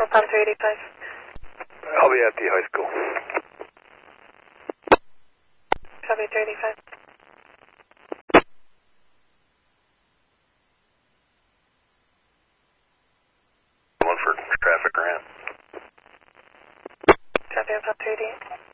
Alpha 285. I'll be at the high school. Copy 285. One for traffic grant. Copy Alpha 288.